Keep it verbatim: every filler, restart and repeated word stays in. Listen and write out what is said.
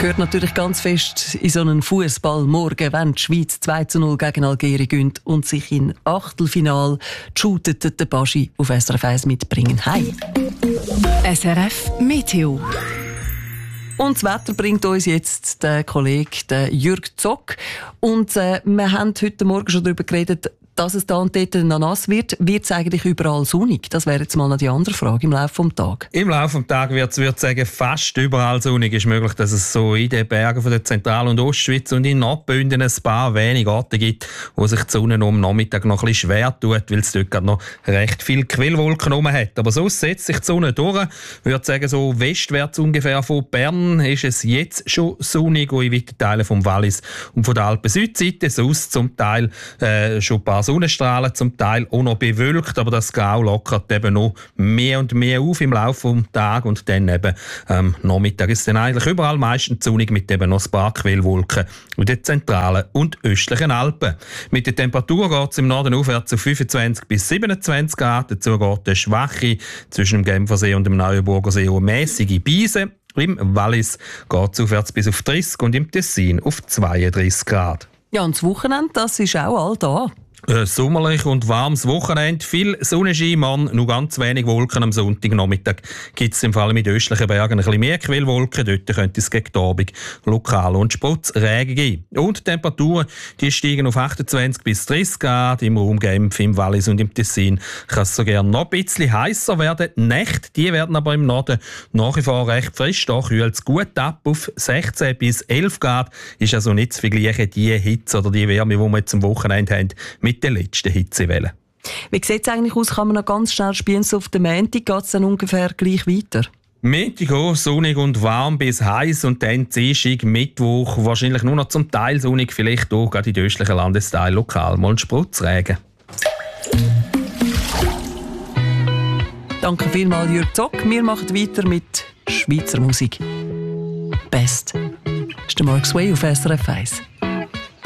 Gehört natürlich ganz fest in so einen Fußballmorgen, wenn die Schweiz zwei zu null gegen Algerien gönnt und sich in Achtelfinal shootet der Baschi auf S R F eins mitbringen. Hi! S R F Meteo. Und das Wetter bringt uns jetzt der Kollege der Jürg Zock. Und äh, wir haben heute Morgen schon darüber geredet, dass es da und dort noch nass wird. Wird es eigentlich überall sonnig? Das wäre jetzt mal noch die andere Frage im Laufe des Tages. Im Laufe des Tages wird es, würde ich sagen, fast überall sonnig. Es ist möglich, dass es so in den Bergen von der Zentral- und Ostschweiz und in Nordbünden ein paar wenige Orte gibt, wo sich die Sonne am Nachmittag noch ein bisschen schwer tut, weil es dort gerade noch recht viele Quellwolken rum hat. Aber sonst setzt sich die Sonne durch. Ich würde sagen, so westwärts ungefähr von Bern ist es jetzt schon sonnig und in weiten Teilen vom Wallis und von der Alpen-Südseite. Sonst zum Teil äh, schon ein paar Sonnenstrahlen, zum Teil auch noch bewölkt, aber das Grau lockert eben noch mehr und mehr auf im Laufe des Tages und dann eben am ähm, Nachmittag ist es dann eigentlich überall meistens sonnig mit eben noch ein paar Quellwolken in den zentralen und östlichen Alpen. Mit der Temperatur geht es im Norden aufwärts auf fünfundzwanzig bis siebenundzwanzig Grad, dazu geht eine schwache zwischen dem Genfersee und dem Neuenburger See eine mäßige Brise. Im Wallis geht es aufwärts bis auf dreißig und im Tessin auf zweiunddreißig Grad. Ja, und das Wochenende, das ist auch all da. Ein sommerlich und warmes Wochenende, viel Sonnenschein, man, nur ganz wenig Wolken am Sonntagnachmittag. Gibt es im Fall mit östlichen Bergen ein bisschen mehr Quellwolken, dort könnte es gegen die Abend lokal und Sputzregen geben. Und die Temperaturen die steigen auf achtundzwanzig bis dreißig Grad, im Raum Genf, im Wallis und im Tessin kann es sogar noch ein bisschen heißer werden. Die Nächte die werden aber im Norden nach wie vor recht frisch, da kühlt es gut ab auf sechzehn bis elf Grad, ist also nicht zu vergleichen die Hitze oder die Wärme, die wir jetzt am Wochenende haben, mit der letzten Hitzewelle. Wie sieht es eigentlich aus? Kann man noch ganz schnell spielen? So auf den Montag geht es dann ungefähr gleich weiter? Montag auch sonnig und warm bis heiß und dann Dienstag, Mittwoch wahrscheinlich nur noch zum Teil sonnig, vielleicht auch gerade in den östlichen Landesteilen lokal mal ein Sputzregen. Danke vielmals, Jürg Zock. Wir machen weiter mit Schweizer Musik. Best. Das ist der Mark Sway auf S R F eins.